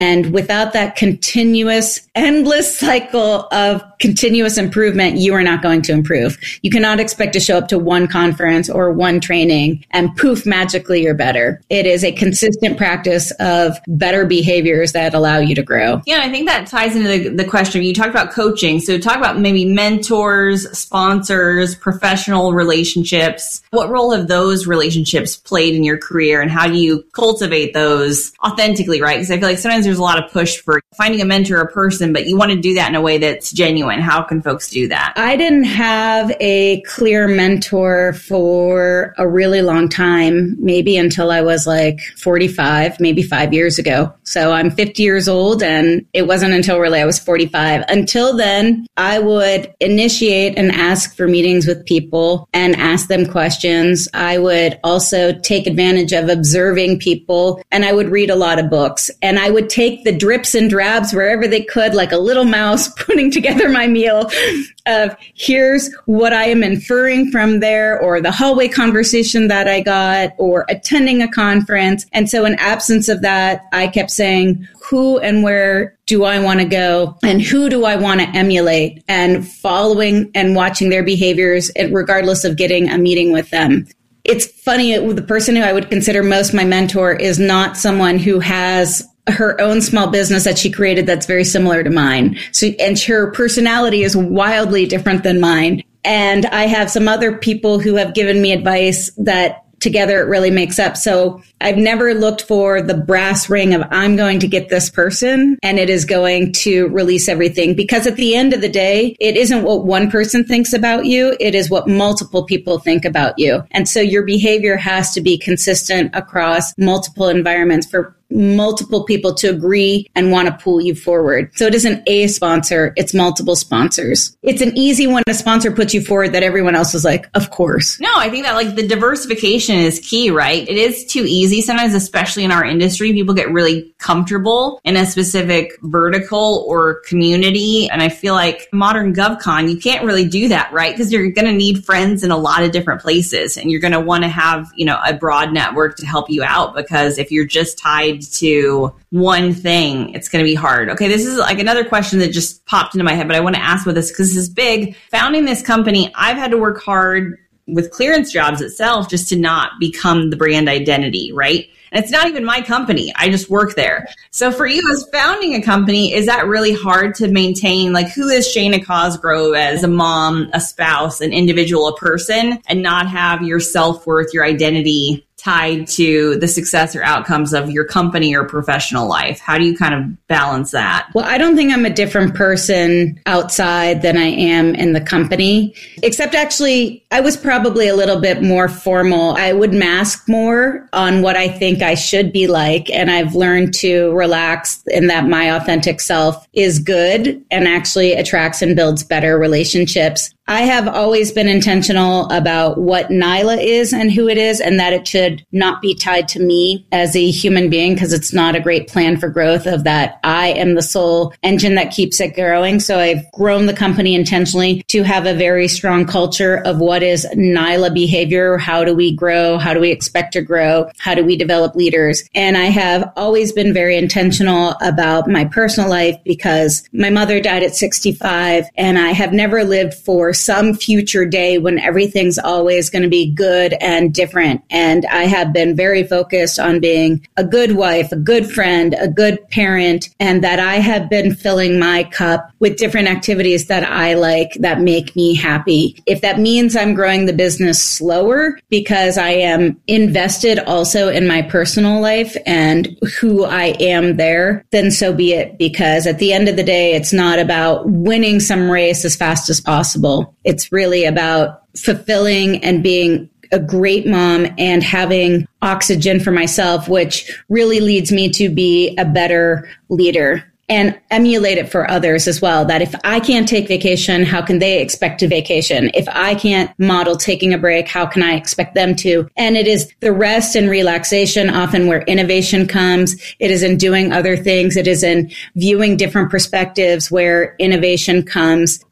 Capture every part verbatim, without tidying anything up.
And without that continuous, endless cycle of continuous improvement, you are not going to improve. You cannot expect to show up to one conference or one training and poof, magically you're better. It is a consistent practice of better behaviors that allow you to grow. Yeah, I think that ties into the, the question. You talked about coaching. So talk about maybe mentors, sponsors, professional relationships. What role have those relationships played in your career, and how do you cultivate those authentically, right? Because I feel like sometimes there's a lot of push for finding a mentor or person, but you want to do that in a way that's genuine. How can folks do that? I didn't have a clear mentor for a really long time, maybe until I was like forty-five, maybe five years ago. So I'm fifty years old, and it wasn't until really I was forty-five. Until then, I would initiate and ask for meetings with people and ask them questions. I would also take advantage of observing people, and I would read a lot of books, and I would take the drips and drabs wherever they could, like a little mouse putting together my meal of here's what I am inferring from there, or the hallway conversation that I got, or attending a conference. And so in absence of that, I kept saying, who and where do I want to go, and who do I want to emulate, and following and watching their behaviors regardless of getting a meeting with them. It's funny, the person who I would consider most my mentor is not someone who has her own small business that she created that's very similar to mine. So, and her personality is wildly different than mine. And I have some other people who have given me advice that together it really makes up. So I've never looked for the brass ring of I'm going to get this person and it is going to release everything. Because at the end of the day, it isn't what one person thinks about you. It is what multiple people think about you. And so your behavior has to be consistent across multiple environments for multiple people to agree and want to pull you forward. So it isn't a sponsor, it's multiple sponsors. It's an easy one. A sponsor puts you forward that everyone else is like, of course. No, I think that like the diversification is key, right? It is too easy. Sometimes, especially in our industry, people get really comfortable in a specific vertical or community. And I feel like modern GovCon, you can't really do that, right? Because you're going to need friends in a lot of different places, and you're going to want to have, you know, a broad network to help you out, because if you're just tied to one thing, it's going to be hard. Okay, this is like another question that just popped into my head, but I want to ask about this because this is big. Founding this company, I've had to work hard with Clearance Jobs itself just to not become the brand identity, right? And it's not even my company. I just work there. So for you as founding a company, is that really hard to maintain? Like, who is Shayna Cosgrove as a mom, a spouse, an individual, a person, and not have your self-worth, your identity tied to the success or outcomes of your company or professional life? How do you kind of balance that? Well, I don't think I'm a different person outside than I am in the company, except actually I was probably a little bit more formal. I would mask more on what I think I should be like. And I've learned to relax in that my authentic self is good and actually attracts and builds better relationships. I have always been intentional about what Nyla is and who it is, and that it should not be tied to me as a human being, because it's not a great plan for growth of that. I am the sole engine that keeps it growing. So I've grown the company intentionally to have a very strong culture of what is Nyla behavior. How do we grow? How do we expect to grow? How do we develop leaders? And I have always been very intentional about my personal life, because my mother died at sixty-five, and I have never lived for some future day when everything's always going to be good and different. And I have been very focused on being a good wife, a good friend, a good parent, and that I have been filling my cup with different activities that I like, that make me happy. If that means I'm growing the business slower because I am invested also in my personal life and who I am there, then so be it. Because at the end of the day, it's not about winning some race as fast as possible. It's really about fulfilling and being a great mom and having oxygen for myself, which really leads me to be a better leader and emulate it for others as well. That if I can't take vacation, how can they expect to vacation? If I can't model taking a break, how can I expect them to? And it is the rest and relaxation often where innovation comes. It is in doing other things. It is in viewing different perspectives where innovation comes.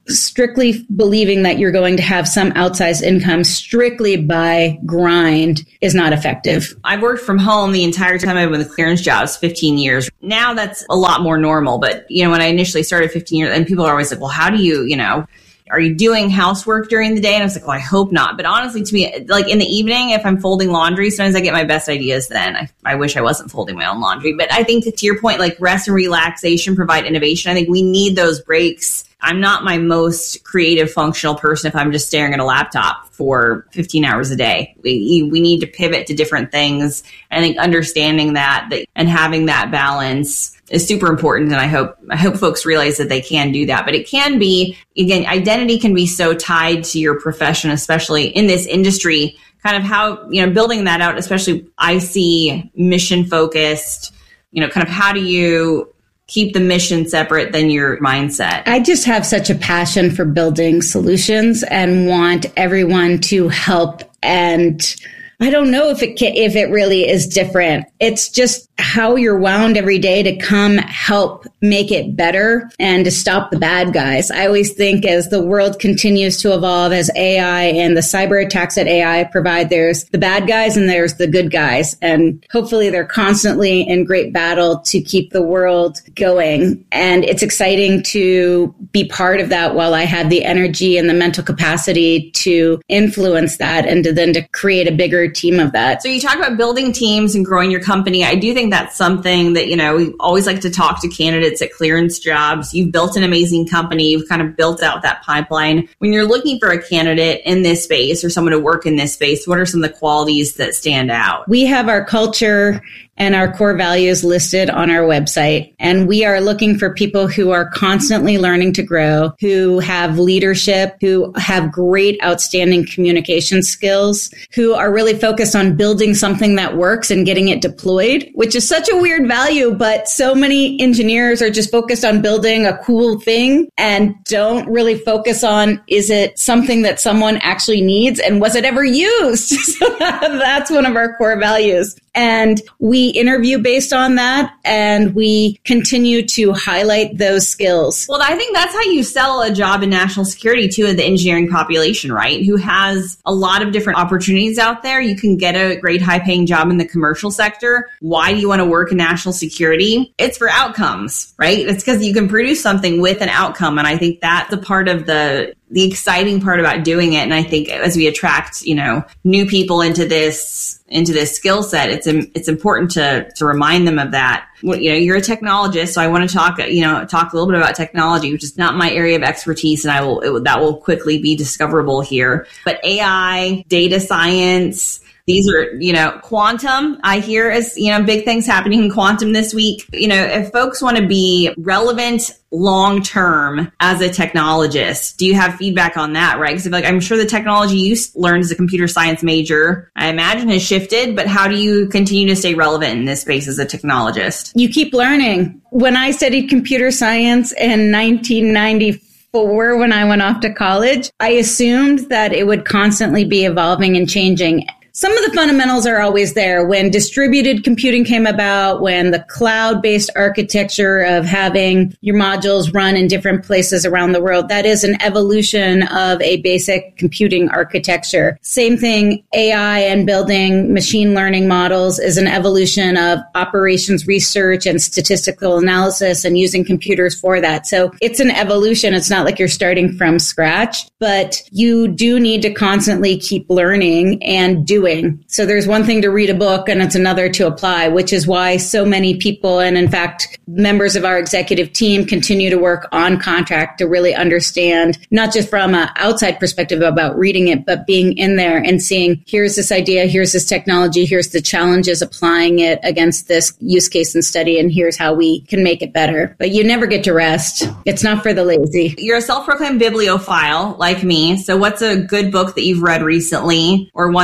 strictly believing that you're going to have some outsized income strictly by grind is not effective. I've worked from home the entire time I've been with clearance jobs, fifteen years. Now that's a lot more normal. But, you know, when I initially started fifteen years, and people are always like, well, how do you, you know, are you doing housework during the day? And I was like, well, I hope not. But honestly, to me, like in the evening, if I'm folding laundry, sometimes I get my best ideas then. I, I wish I wasn't folding my own laundry. But I think to your point, like rest and relaxation provide innovation. I think we need those breaks. I'm not my most creative, functional person if I'm just staring at a laptop for fifteen hours a day. We we need to pivot to different things. I think understanding that, that and having that balance is super important. And I hope I hope folks realize that they can do that. But it can be, again, identity can be so tied to your profession, especially in this industry. Kind of how, you know, building that out, especially I see mission focused, you know, kind of how do you keep the mission separate than your mindset? I just have such a passion for building solutions and want everyone to help. And I don't know if it can, if it really is different. It's just how you're wound every day to come help make it better and to stop the bad guys. I always think as the world continues to evolve, as A I and the cyber attacks that A I provide, there's the bad guys and there's the good guys. And hopefully they're constantly in great battle to keep the world going. And it's exciting to be part of that while I have the energy and the mental capacity to influence that and to then to create a bigger team of that. So you talk about building teams and growing your company. I do think that's something that, you know, we always like to talk to candidates at clearance jobs. You've built an amazing company. You've kind of built out that pipeline. When you're looking for a candidate in this space or someone to work in this space, what are some of the qualities that stand out? We have our culture and our core values listed on our website. And we are looking for people who are constantly learning to grow, who have leadership, who have great, outstanding communication skills, who are really focused on building something that works and getting it deployed, which is such a weird value, but so many engineers are just focused on building a cool thing and don't really focus on, is it something that someone actually needs and was it ever used? So that's one of our core values. And we interview based on that, and we continue to highlight those skills. Well, I think that's how you sell a job in national security to the engineering population, right? Who has a lot of different opportunities out there. You can get a great high-paying job in the commercial sector. Why do you want to work in national security? It's for outcomes, right? It's because you can produce something with an outcome. And I think that's a part of the the exciting part about doing it. And I think as we attract, you know, new people into this, into this skill set, it's, it's important to, to remind them of that. Well, you know, you're a technologist, so I want to talk, you know, talk a little bit about technology, which is not my area of expertise. And I will, it, that will quickly be discoverable here, but A I, data science, these are, you know, quantum, I hear is, you know, big things happening in quantum this week. You know, if folks want to be relevant long-term as a technologist, do you have feedback on that, right? Because like, I'm sure the technology you learned as a computer science major, I imagine has shifted, but how do you continue to stay relevant in this space as a technologist? You keep learning. When I studied computer science in nineteen ninety-four, when I went off to college, I assumed that it would constantly be evolving and changing. Some of the fundamentals are always there. When distributed computing came about, when the cloud-based architecture of having your modules run in different places around the world, that is an evolution of a basic computing architecture. Same thing, A I and building machine learning models is an evolution of operations research and statistical analysis and using computers for that. So it's an evolution. It's not like you're starting from scratch, but you do need to constantly keep learning and doing. So there's one thing to read a book and it's another to apply, which is why so many people, and in fact, members of our executive team continue to work on contract to really understand, not just from an outside perspective about reading it, but being in there and seeing, here's this idea, here's this technology, here's the challenges applying it against this use case and study, and here's how we can make it better. But you never get to rest. It's not for the lazy. You're a self-proclaimed bibliophile like me. So what's a good book that you've read recently or one that's on your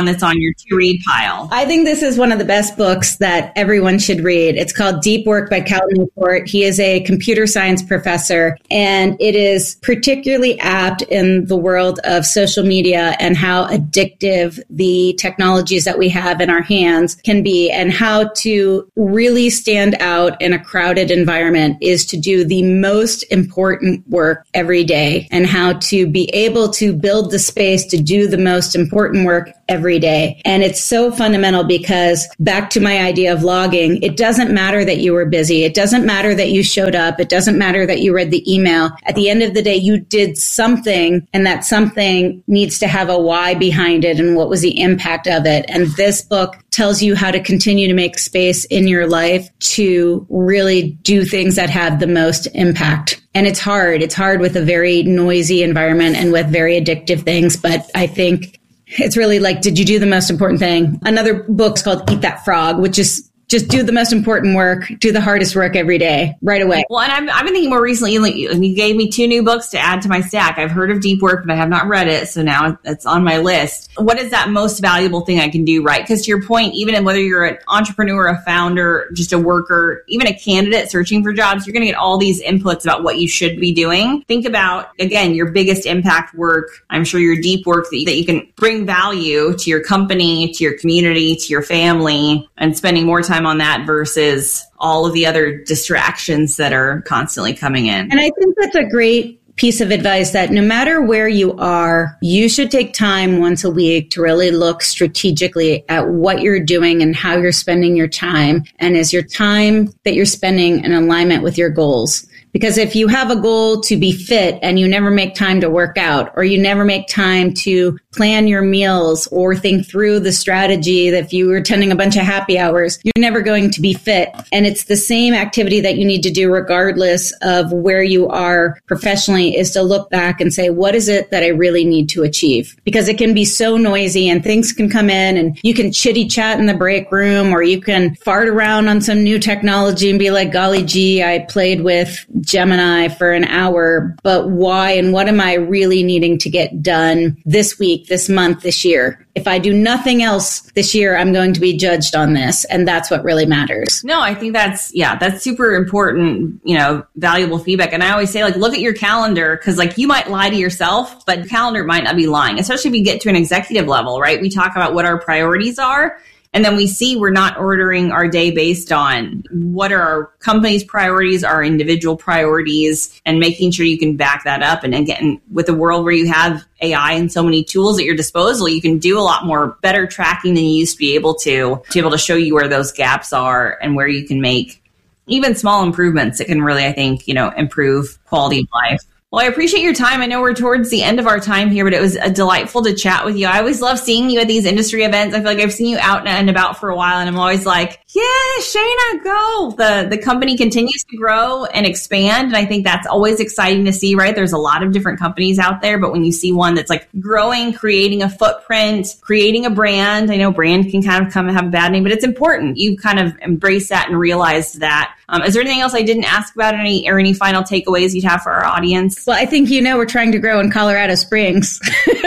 your to read pile? I think this is one of the best books that everyone should read. It's called Deep Work by Cal Newport. He is a computer science professor, and it is particularly apt in the world of social media and how addictive the technologies that we have in our hands can be, and how to really stand out in a crowded environment is to do the most important work every day, and how to be able to build the space to do the most important work every day. And it's so fundamental because, back to my idea of logging, it doesn't matter that you were busy. It doesn't matter that you showed up. It doesn't matter that you read the email. At the end of the day, you did something, and that something needs to have a why behind it and what was the impact of it. And this book tells you how to continue to make space in your life to really do things that have the most impact. And it's hard. It's hard with a very noisy environment and with very addictive things. But I think it's really like, did you do the most important thing? Another book's called Eat That Frog, which is just do the most important work, do the hardest work every day, right away. Well, and I've, I've been thinking more recently, and you gave me two new books to add to my stack. I've heard of Deep Work, but I have not read it, so now it's on my list. What is that most valuable thing I can do, right? Because to your point, even whether you're an entrepreneur, a founder, just a worker, even a candidate searching for jobs, you're going to get all these inputs about what you should be doing. Think about, again, your biggest impact work. I'm sure your deep work that you, that you can bring value to your company, to your community, to your family, and spending more time on that versus all of the other distractions that are constantly coming in. And I think that's a great piece of advice, that no matter where you are, you should take time once a week to really look strategically at what you're doing and how you're spending your time. And is your time that you're spending in alignment with your goals? Because if you have a goal to be fit and you never make time to work out, or you never make time to plan your meals or think through the strategy that if you were attending a bunch of happy hours, you're never going to be fit. And it's the same activity that you need to do regardless of where you are professionally, is to look back and say, what is it that I really need to achieve? Because it can be so noisy and things can come in and you can chitty chat in the break room, or you can fart around on some new technology and be like, golly gee, I played with Gemini for an hour, but why and what am I really needing to get done this week, this month, this year? If I do nothing else this year, I'm going to be judged on this. And that's what really matters. No, I think that's, yeah, that's super important, you know, valuable feedback. And I always say, like, look at your calendar, because like you might lie to yourself, but your calendar might not be lying, especially if you get to an executive level, right? We talk about what our priorities are. And then we see we're not ordering our day based on what are our company's priorities, our individual priorities, and making sure you can back that up. And again, with a world where you have A I and so many tools at your disposal, you can do a lot more better tracking than you used to be able to, to be able to show you where those gaps are and where you can make even small improvements that can really, I think, you know, improve quality of life. Well, I appreciate your time. I know we're towards the end of our time here, but it was a delightful to chat with you. I always love seeing you at these industry events. I feel like I've seen you out and about for a while, and I'm always like, yeah, Shana, go. The the company continues to grow and expand, and I think that's always exciting to see, right? There's a lot of different companies out there, but when you see one that's like growing, creating a footprint, creating a brand, I know brand can kind of come and have a bad name, but it's important. You kind of embrace that and realize that. Um, is there anything else I didn't ask about, any or any final takeaways you'd have for our audience? Well, I think, you know, we're trying to grow in Colorado Springs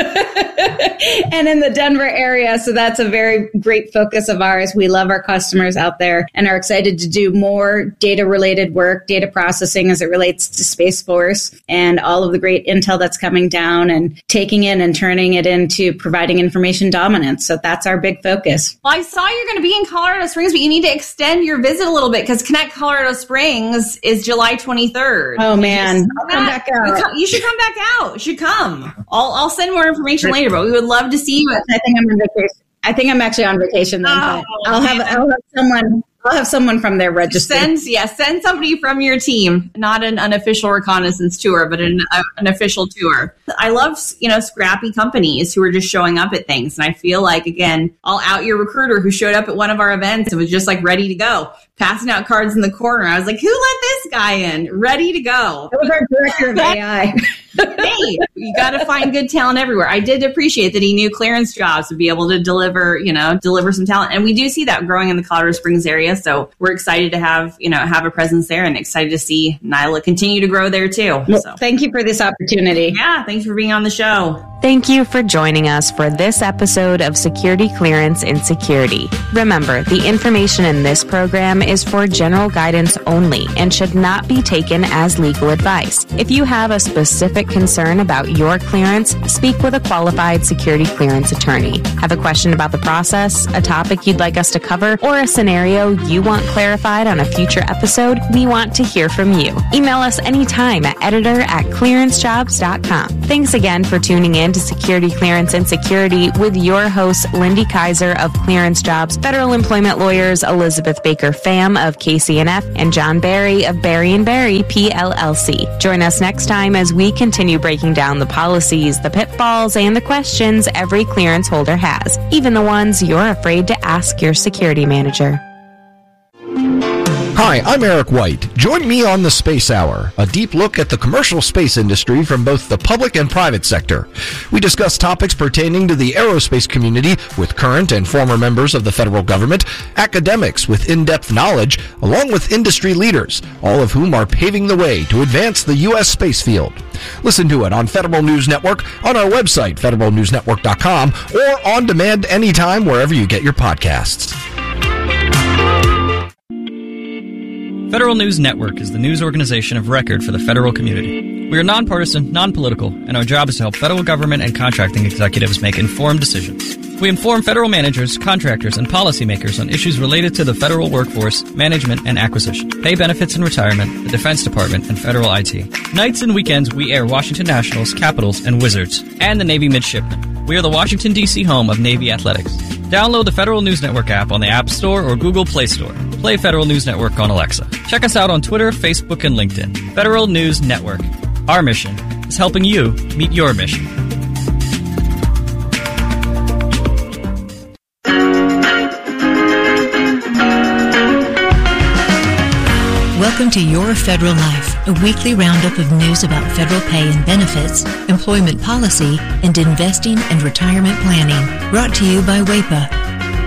and in the Denver area. So that's a very great focus of ours. We love our customers out there and are excited to do more data related work, data processing as it relates to Space Force and all of the great intel that's coming down, and taking it and turning it into providing information dominance. So that's our big focus. Well, I saw you're going to be in Colorado Springs, but you need to extend your visit a little bit, because Connect Colorado Springs is July twenty-third. Oh, man. I'll come back out. You should come back out. You should come. I'll, I'll send more information later, but we would love to see you. I think I'm on vacation. I think I'm actually on vacation then. Oh, I'll have, I'll have someone... I'll have someone from there registered. Send, yeah, send somebody from your team, not an unofficial reconnaissance tour, but an, uh, an official tour. I love, you know, scrappy companies who are just showing up at things. And I feel like, again, I'll out your recruiter who showed up at one of our events and was just like ready to go, passing out cards in the corner. I was like, who let this guy in? Ready to go. That was our director of A I. Hey, you got to find good talent everywhere. I did appreciate that he knew ClearanceJobs would be able to deliver, you know, deliver some talent. And we do see that growing in the Colorado Springs area. So we're excited to have, you know, have a presence there, and excited to see Nyla continue to grow there too. Well, so thank you for this opportunity. Yeah. Thanks for being on the show. Thank you for joining us for this episode of Security Clearance in Security. Remember, the information in this program is for general guidance only and should not be taken as legal advice. If you have a specific concern about your clearance, speak with a qualified security clearance attorney. Have a question about the process, a topic you'd like us to cover, or a scenario you want clarified on a future episode? We want to hear from you. Email us anytime at editor at clearance jobs dot com. Thanks again for tuning in to Security Clearance and Security with your host, Lindy Kaiser of Clearance Jobs, federal employment lawyers Elizabeth Baker Pham of K C N F, and John Barry of Barry and Barry, P L L C. Join us next time as we continue breaking down the policies, the pitfalls, and the questions every clearance holder has, even the ones you're afraid to ask your security manager. Hi, I'm Eric White. Join me on the Space Hour, a deep look at the commercial space industry from both the public and private sector. We discuss topics pertaining to the aerospace community with current and former members of the federal government, academics with in-depth knowledge, along with industry leaders, all of whom are paving the way to advance the U S space field. Listen to it on Federal News Network, on our website, federal news network dot com, or on demand anytime wherever you get your podcasts. Federal News Network is the news organization of record for the federal community. We are nonpartisan, non-political, and our job is to help federal government and contracting executives make informed decisions. We inform federal managers, contractors, and policymakers on issues related to the federal workforce, management, and acquisition, pay benefits and retirement, the Defense Department, and federal I T. Nights and weekends, we air Washington Nationals, Capitals, and Wizards, and the Navy Midshipmen. We are the Washington, D C home of Navy Athletics. Download the Federal News Network app on the App Store or Google Play Store. Play Federal News Network on Alexa. Check us out on Twitter, Facebook, and LinkedIn. Federal News Network. Our mission is helping you meet your mission. Welcome to Your Federal Life, a weekly roundup of news about federal pay and benefits, employment policy, and investing and retirement planning. Brought to you by W A P A.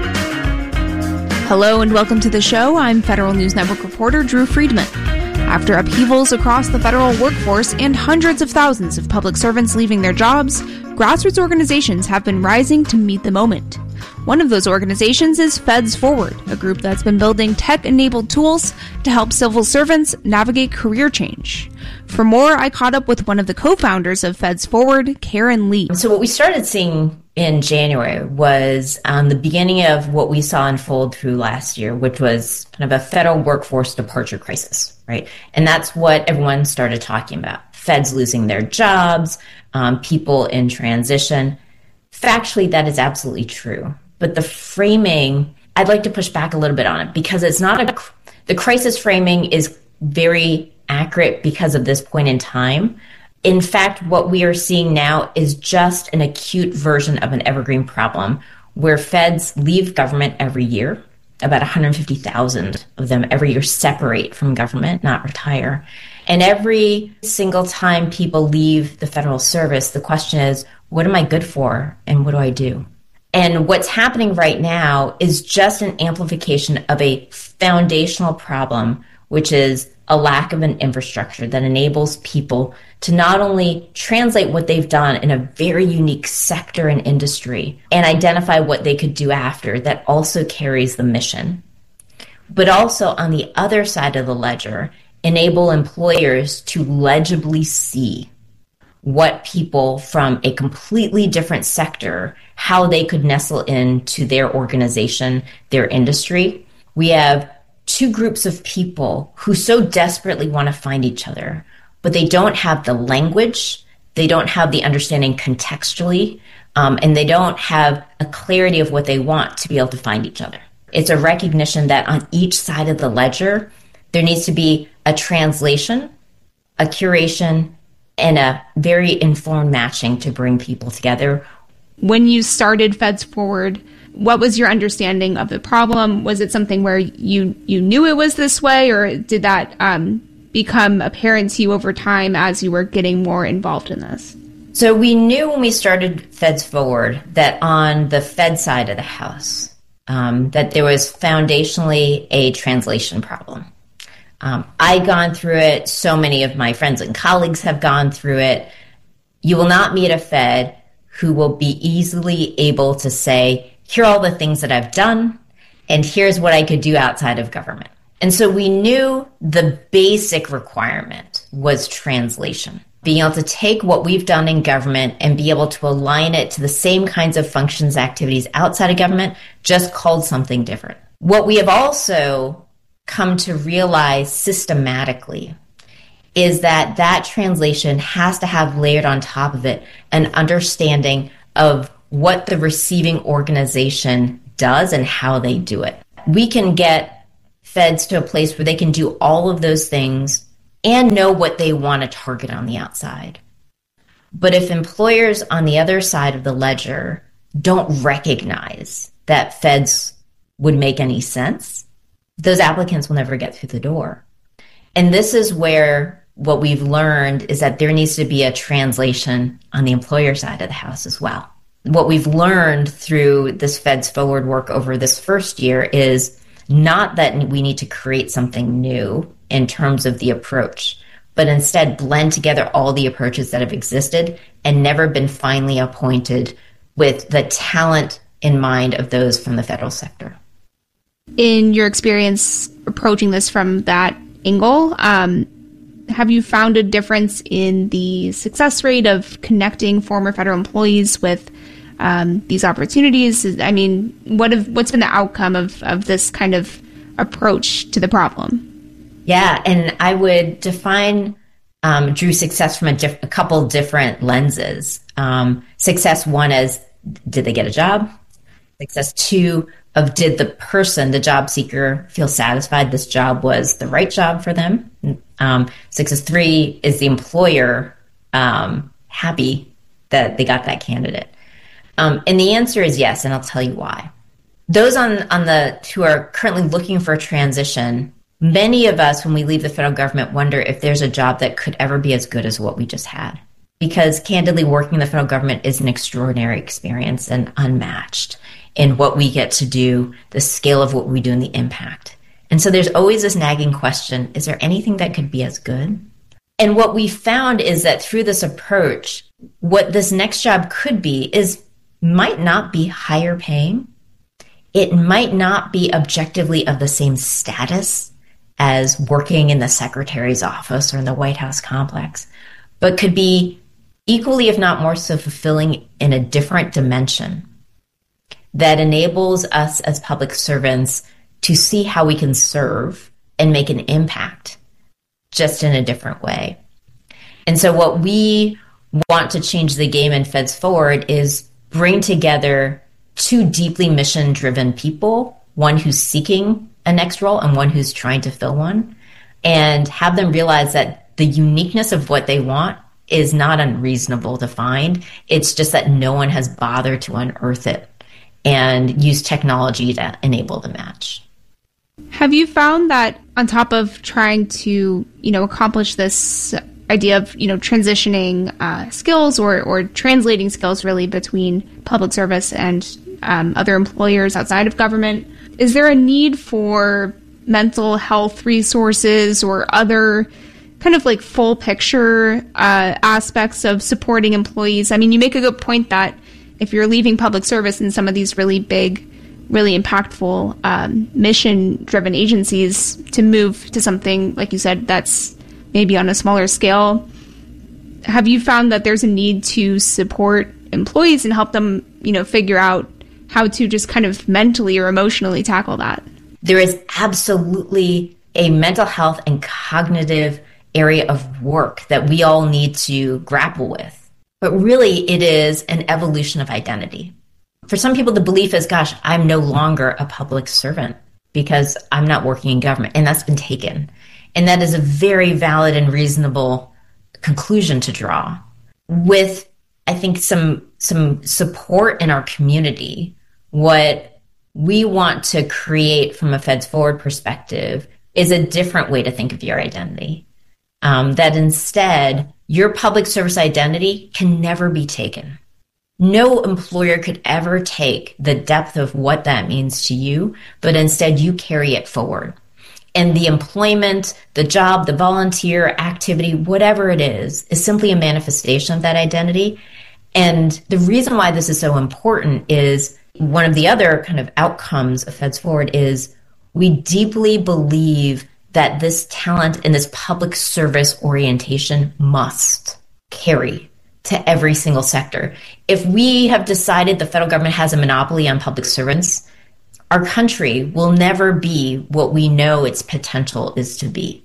Hello and welcome to the show. I'm Federal News Network reporter Drew Friedman. After upheavals across the federal workforce and hundreds of thousands of public servants leaving their jobs, grassroots organizations have been rising to meet the moment. One of those organizations is Feds Forward, a group that's been building tech-enabled tools to help civil servants navigate career change. For more, I caught up with one of the co-founders of Feds Forward, Karen Lee. So what we started seeing in January was um, the beginning of what we saw unfold through last year, which was kind of a federal workforce departure crisis, right? And that's what everyone started talking about. Feds losing their jobs, um, people in transition. Factually, that is absolutely true. But the framing, I'd like to push back a little bit on it because it's not a, the crisis framing is very accurate because of this point in time. In fact, what we are seeing now is just an acute version of an evergreen problem where feds leave government every year. About one hundred fifty thousand of them every year separate from government, not retire. And every single time people leave the federal service, the question is, what am I good for and what do I do? And what's happening right now is just an amplification of a foundational problem, which is a lack of an infrastructure that enables people to not only translate what they've done in a very unique sector and industry and identify what they could do after that also carries the mission, but also on the other side of the ledger, enable employers to legibly see what people from a completely different sector, how they could nestle into their organization, their industry. We have two groups of people who so desperately want to find each other, but they don't have the language, they don't have the understanding contextually, um, and they don't have a clarity of what they want to be able to find each other. It's a recognition that on each side of the ledger, there needs to be a translation, a curation, and a very informed matching to bring people together. When you started Feds Forward, what was your understanding of the problem? Was it something where you, you knew it was this way, or did that um, become apparent to you over time as you were getting more involved in this? So we knew when we started Feds Forward that on the Fed side of the house, um, that there was foundationally a translation problem. Um, I'd gone through it. So many of my friends and colleagues have gone through it. You will not meet a Fed who will be easily able to say, here are all the things that I've done, and here's what I could do outside of government. And so we knew the basic requirement was translation, being able to take what we've done in government and be able to align it to the same kinds of functions, activities outside of government, just called something different. What we have also come to realize systematically is that that translation has to have layered on top of it an understanding of what the receiving organization does and how they do it. We can get feds to a place where they can do all of those things and know what they want to target on the outside. But if employers on the other side of the ledger don't recognize that feds would make any sense, those applicants will never get through the door. And this is where what we've learned is that there needs to be a translation on the employer side of the house as well. What we've learned through this Feds Forward work over this first year is not that we need to create something new in terms of the approach, but instead blend together all the approaches that have existed and never been finally appointed with the talent in mind of those from the federal sector. In your experience approaching this from that angle, um, have you found a difference in the success rate of connecting former federal employees with um, these opportunities? I mean, what have, what's been the outcome of, of this kind of approach to the problem? Yeah, and I would define, um, Drew, success from a, diff- a couple different lenses. Um, success one as, did they get a job? Success two of, did the person, the job seeker, feel satisfied this job was the right job for them? Um, success three, is the employer um, happy that they got that candidate? Um, and the answer is yes, and I'll tell you why. Those on, on the who are currently looking for a transition, many of us, when we leave the federal government, wonder if there's a job that could ever be as good as what we just had. Because candidly, working in the federal government is an extraordinary experience and unmatched in what we get to do, the scale of what we do, and the impact. And so there's always this nagging question, is there anything that could be as good? And what we found is that through this approach, what this next job could be is might not be higher paying. It might not be objectively of the same status as working in the secretary's office or in the White House complex, but could be equally, if not more so, fulfilling in a different dimension that enables us as public servants to see how we can serve and make an impact just in a different way. And so what we want to change the game in Feds Forward is bring together two deeply mission-driven people, one who's seeking a next role and one who's trying to fill one, and have them realize that the uniqueness of what they want is not unreasonable to find. It's just that no one has bothered to unearth it and use technology to enable the match. Have you found that on top of trying to, you know, accomplish this idea of, you know, transitioning uh, skills or, or translating skills really between public service and um, other employers outside of government, is there a need for mental health resources or other kind of like full picture uh, aspects of supporting employees? I mean, you make a good point that if you're leaving public service in some of these really big, really impactful um, mission-driven agencies, to move to something, like you said, that's maybe on a smaller scale, have you found that there's a need to support employees and help them, you know, figure out how to just kind of mentally or emotionally tackle that? There is absolutely a mental health and cognitive area of work that we all need to grapple with. But really, it is an evolution of identity. For some people, the belief is, gosh, I'm no longer a public servant because I'm not working in government. And that's been taken. And that is a very valid and reasonable conclusion to draw. With, I think, some some support in our community, what we want to create from a Feds Forward perspective is a different way to think of your identity. Um, that instead, your public service identity can never be taken. No employer could ever take the depth of what that means to you, but instead you carry it forward. And the employment, the job, the volunteer activity, whatever it is, is simply a manifestation of that identity. And the reason why this is so important is one of the other kind of outcomes of Feds Forward is we deeply believe that this talent and this public service orientation must carry to every single sector. If we have decided the federal government has a monopoly on public servants, our country will never be what we know its potential is to be.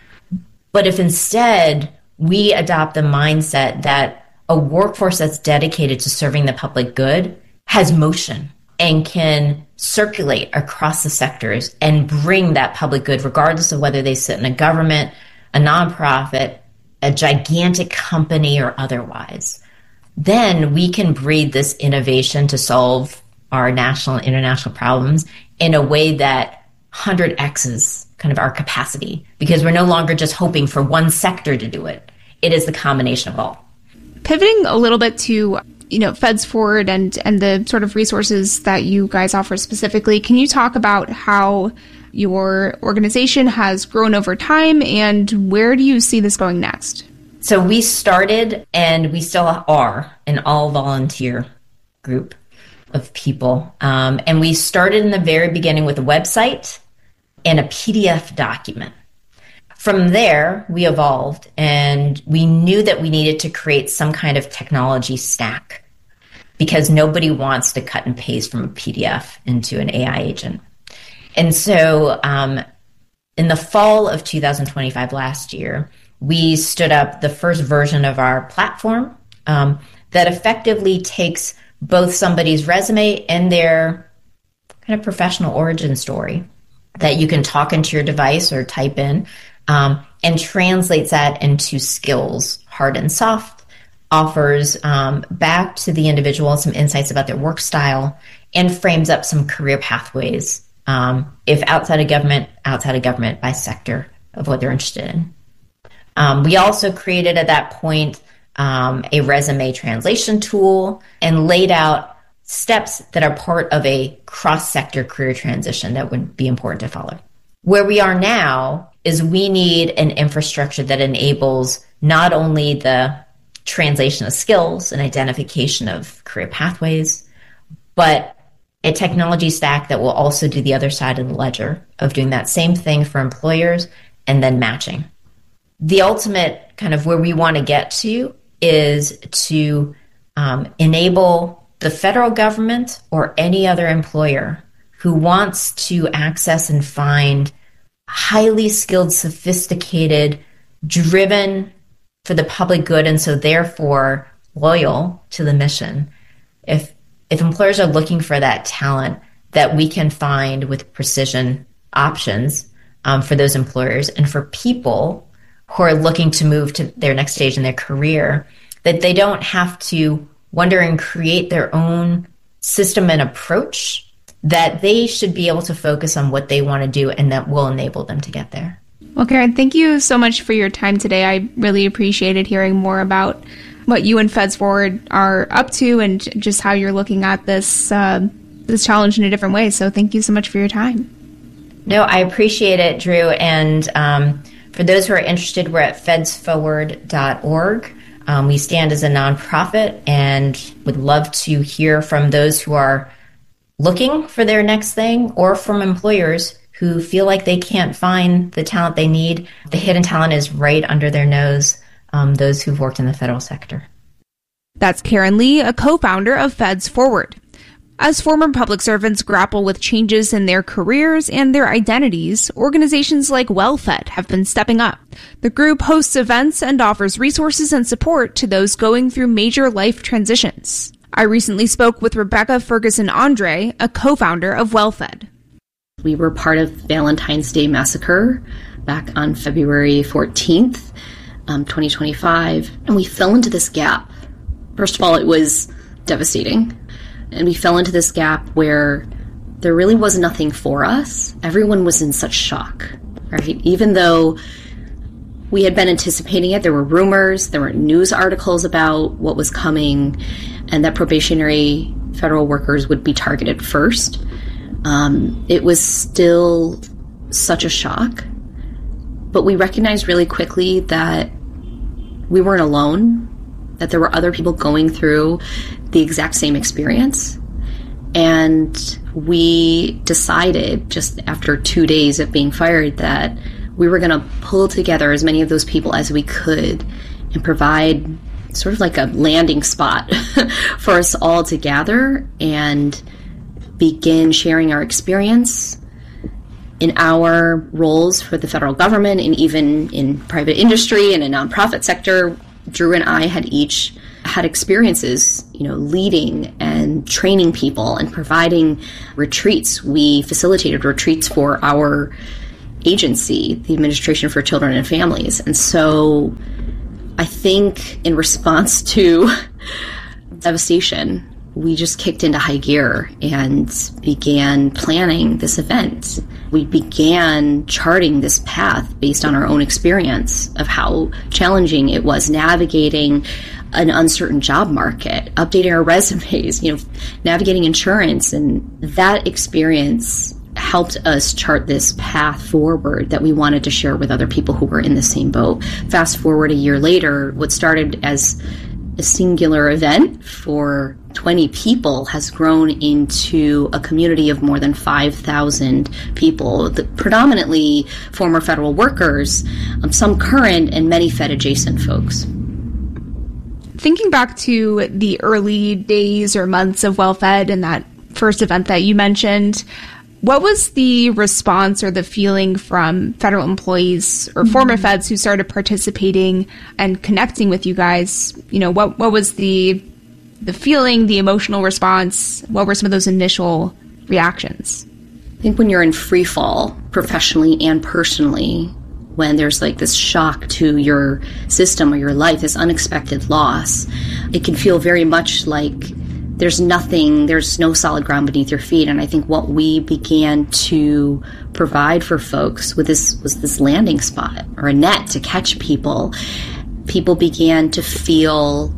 But if instead we adopt the mindset that a workforce that's dedicated to serving the public good has motion and can circulate across the sectors and bring that public good, regardless of whether they sit in a government, a nonprofit, a gigantic company, or otherwise, then we can breed this innovation to solve our national and international problems in a way that one hundred X's kind of our capacity, because we're no longer just hoping for one sector to do it. It is the combination of all. Pivoting a little bit to, you know, Feds Forward and, and the sort of resources that you guys offer specifically, can you talk about how your organization has grown over time and where do you see this going next? So we started, and we still are, an all-volunteer group of people. Um, and we started in the very beginning with a website and a P D F document. From there, we evolved, and we knew that we needed to create some kind of technology stack because nobody wants to cut and paste from a P D F into an A I agent. And so um, in the fall of two thousand twenty-five, last year, we stood up the first version of our platform um, that effectively takes both somebody's resume and their kind of professional origin story that you can talk into your device or type in, um, and translates that into skills, hard and soft, offers um, back to the individual some insights about their work style, and frames up some career pathways, um, if outside of government, outside of government by sector of what they're interested in. Um, we also created at that point um, a resume translation tool and laid out steps that are part of a cross-sector career transition that would be important to follow. Where we are now is we need an infrastructure that enables not only the translation of skills and identification of career pathways, but a technology stack that will also do the other side of the ledger of doing that same thing for employers and then matching. The ultimate kind of where we want to get to is to um, enable the federal government or any other employer who wants to access and find highly skilled, sophisticated, driven for the public good, and so therefore loyal to the mission. If if employers are looking for that talent that we can find with precision options um, for those employers, and for people who are looking to move to their next stage in their career, that they don't have to wonder and create their own system and approach, that they should be able to focus on what they want to do, and that will enable them to get there. Well, Karen, thank you so much for your time today. I really appreciated hearing more about what you and Feds Forward are up to and just how you're looking at this uh, this challenge in a different way. So thank you so much for your time. No, I appreciate it, Drew. And um, for those who are interested, we're at feds forward dot org. Um, we stand as a nonprofit and would love to hear from those who are looking for their next thing, or from employers who feel like they can't find the talent they need. The hidden talent is right under their nose, um, those who've worked in the federal sector. That's Karen Lee, a co-founder of Feds Forward. As former public servants grapple with changes in their careers and their identities, organizations like WellFed have been stepping up. The group hosts events and offers resources and support to those going through major life transitions. I recently spoke with Rebecca Ferguson Andre, a co-founder of WellFed. We were part of Valentine's Day Massacre back on February fourteenth, um, twenty twenty-five, and we fell into this gap. First of all, it was devastating. And we fell into this gap where there really was nothing for us. Everyone was in such shock, right? Even though we had been anticipating it, there were rumors, there were news articles about what was coming, and that probationary federal workers would be targeted first. Um, it was still such a shock. But we recognized really quickly that we weren't alone. that there were other people going through the exact same experience. And we decided just after two days of being fired that we were going to pull together as many of those people as we could and provide sort of like a landing spot for us all to gather and begin sharing our experience in our roles for the federal government and even in private industry and a nonprofit sector. Drew and I had each had experiences, you know, leading and training people and providing retreats. We facilitated retreats for our agency, the Administration for Children and Families. And so I think in response to devastation, we just kicked into high gear and began planning this event. We began charting this path based on our own experience of how challenging it was navigating an uncertain job market, updating our resumes, you know, navigating insurance. And that experience helped us chart this path forward that we wanted to share with other people who were in the same boat. Fast forward a year later, what started as a singular event for twenty people has grown into a community of more than five thousand people, the, predominantly former federal workers, um, some current, and many Fed adjacent folks. Thinking back to the early days or months of WellFed and that first event that you mentioned, what was the response or the feeling from federal employees or mm-hmm. former feds who started participating and connecting with you guys? You know, what what was the the feeling, the emotional response? What were some of those initial reactions? I think when you're in free fall, professionally and personally, when there's like this shock to your system or your life, this unexpected loss, it can feel very much like there's nothing, there's no solid ground beneath your feet. And I think what we began to provide for folks with this was this landing spot or a net to catch people. People began to feel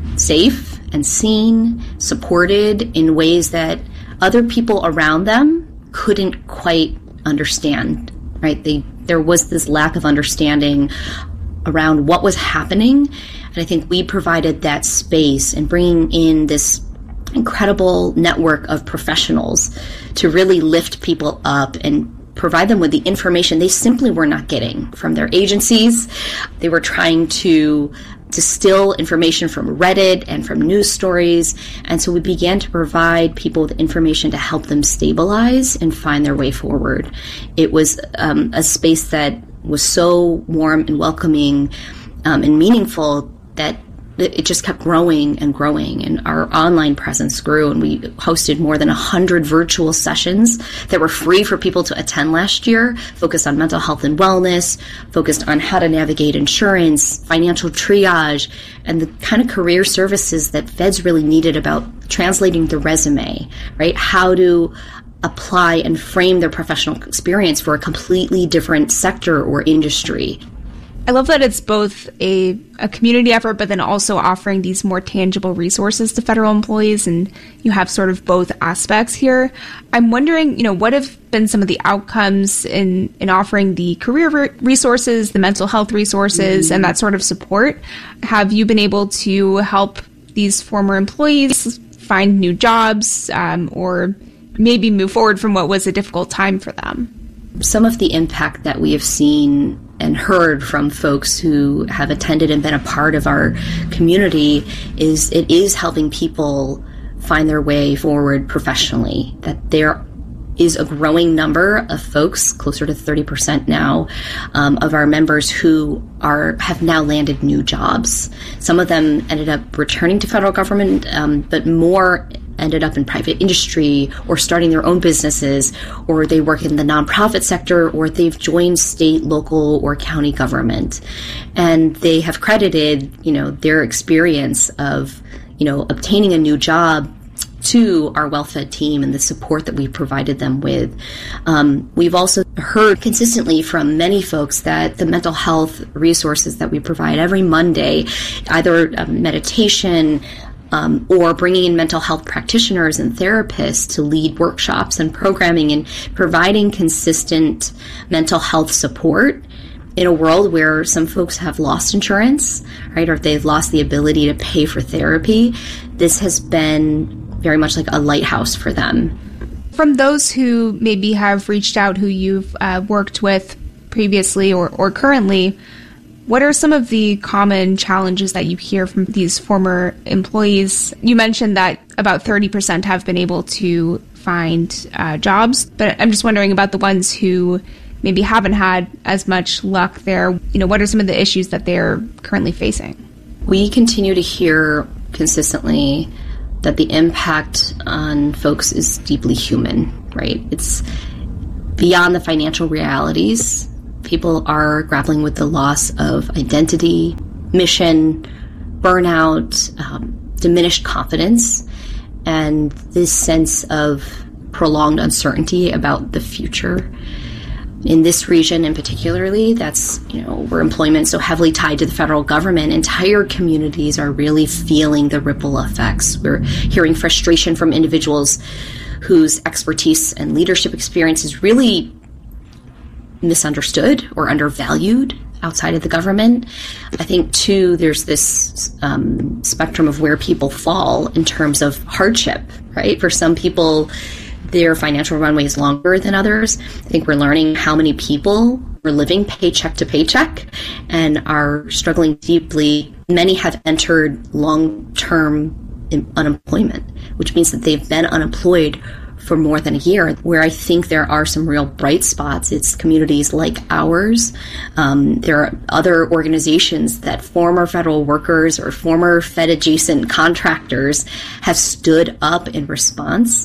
safe and seen, supported in ways that other people around them couldn't quite understand, right? They, there was this lack of understanding around what was happening. And I think we provided that space and bringing in this incredible network of professionals to really lift people up and provide them with the information they simply were not getting from their agencies. They were trying to distill information from Reddit and from news stories. And so we began to provide people with information to help them stabilize and find their way forward. It was um, a space that was so warm and welcoming um, and meaningful that it just kept growing and growing, and our online presence grew, and we hosted more than one hundred virtual sessions that were free for people to attend last year, focused on mental health and wellness, focused on how to navigate insurance, financial triage, and the kind of career services that feds really needed about translating the resume, right? How to apply and frame their professional experience for a completely different sector or industry. I love that it's both a, a community effort, but then also offering these more tangible resources to federal employees, and you have sort of both aspects here. I'm wondering, you know, what have been some of the outcomes in, in offering the career re- resources, the mental health resources, mm-hmm. and that sort of support? Have you been able to help these former employees find new jobs um, or maybe move forward from what was a difficult time for them? Some of the impact that we have seen and heard from folks who have attended and been a part of our community is it is helping people find their way forward professionally, that there is a growing number of folks, closer to thirty percent now, um, of our members who are have now landed new jobs. Some of them ended up returning to federal government, um, but more ended up in private industry or starting their own businesses, or they work in the nonprofit sector, or they've joined state, local, or county government. And they have credited, you know, their experience of, you know, obtaining a new job to our WellFed team and the support that we provided them with. Um, we've also heard consistently from many folks that the mental health resources that we provide every Monday, either um, meditation, Um, or bringing in mental health practitioners and therapists to lead workshops and programming and providing consistent mental health support in a world where some folks have lost insurance, right, or they've lost the ability to pay for therapy, this has been very much like a lighthouse for them. From those who maybe have reached out, who you've uh, worked with previously or, or currently, what are some of the common challenges that you hear from these former employees? You mentioned that about thirty percent have been able to find uh, jobs, but I'm just wondering about the ones who maybe haven't had as much luck there. You know, what are some of the issues that they're currently facing? We continue to hear consistently that the impact on folks is deeply human, right? It's beyond the financial realities. People are grappling with the loss of identity, mission, burnout, um, diminished confidence, and this sense of prolonged uncertainty about the future. In this region in particularly, that's, you know, where employment is so heavily tied to the federal government, entire communities are really feeling the ripple effects. We're hearing frustration from individuals whose expertise and leadership experience is really misunderstood or undervalued outside of the government. I think, too, there's this um, spectrum of where people fall in terms of hardship, right? For some people, their financial runway is longer than others. I think we're learning how many people are living paycheck to paycheck and are struggling deeply. Many have entered long-term unemployment, which means that they've been unemployed for more than a year. Where I think there are some real bright spots, it's communities like ours. Um, there are other organizations that former federal workers or former Fed-adjacent contractors have stood up in response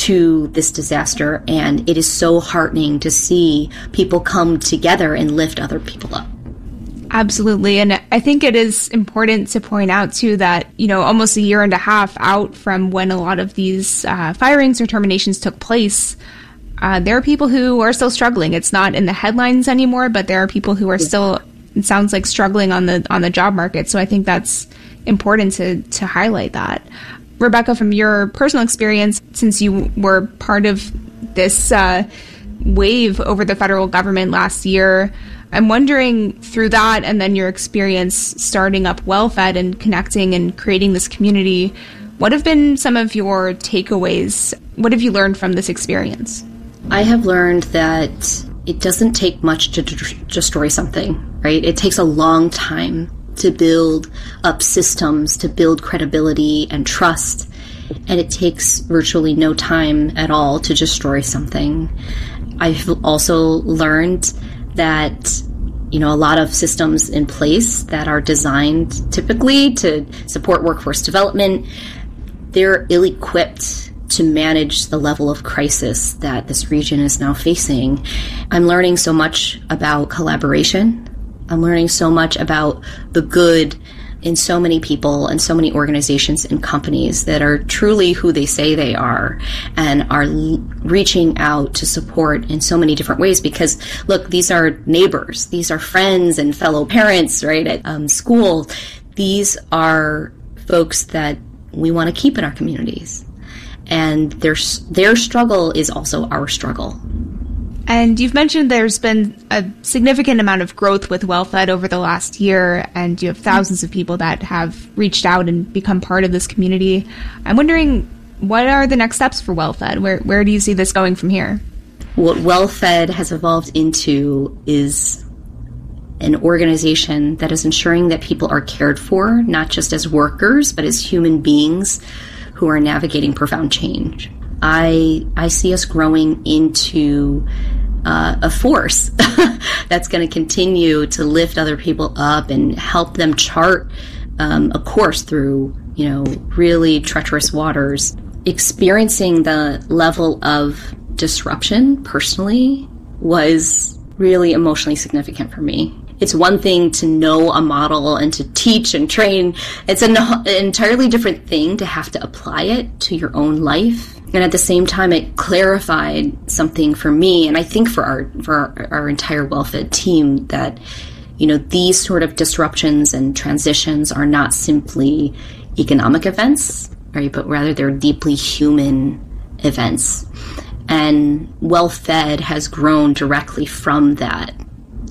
to this disaster, and it is so heartening to see people come together and lift other people up. Absolutely. And I think it is important to point out, too, that, you know, almost a year and a half out from when a lot of these uh, firings or terminations took place, uh, there are people who are still struggling. It's not in the headlines anymore, but there are people who are still, it sounds like, struggling on the on the job market. So I think that's important to, to highlight that. Rebecca, from your personal experience, since you were part of this uh, wave over the federal government last year, I'm wondering, through that and then your experience starting up WellFed and connecting and creating this community, what have been some of your takeaways? What have you learned from this experience? I have learned that it doesn't take much to d- destroy something, right? It takes a long time to build up systems, to build credibility and trust, and it takes virtually no time at all to destroy something. I've also learned that, you know, a lot of systems in place that are designed typically to support workforce development, they're ill-equipped to manage the level of crisis that this region is now facing. I'm learning so much about collaboration. I'm learning so much about the good in so many people and so many organizations and companies that are truly who they say they are and are l- reaching out to support in so many different ways. Because, look, these are neighbors. These are friends and fellow parents, right, at um, school. These are folks that we want to keep in our communities. And their, their struggle is also our struggle. And you've mentioned there's been a significant amount of growth with WellFed over the last year, and you have thousands of people that have reached out and become part of this community. I'm wondering, what are the next steps for WellFed? Where where do you see this going from here? What WellFed has evolved into is an organization that is ensuring that people are cared for, not just as workers, but as human beings who are navigating profound change. I I see us growing into uh, a force that's going to continue to lift other people up and help them chart um, a course through, you know, really treacherous waters. Experiencing the level of disruption personally was really emotionally significant for me. It's one thing to know a model and to teach and train. It's an, an entirely different thing to have to apply it to your own life. And at the same time, it clarified something for me, and I think for our for our, our entire WellFed team, that, you know, these sort of disruptions and transitions are not simply economic events, right? But rather they're deeply human events. And WellFed has grown directly from that.